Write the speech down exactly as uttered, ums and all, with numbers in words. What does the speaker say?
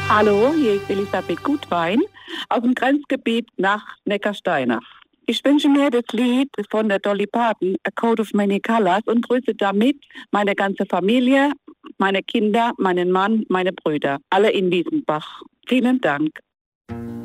Hallo, hier ist Elisabeth Gutwein aus dem Grenzgebiet nach Neckarsteinach. Ich wünsche mir das Lied von der Dolly Parton, A Coat of Many Colors, und grüße damit meine ganze Familie, meine Kinder, meinen Mann, meine Brüder, alle in Wiesenbach. Vielen Dank.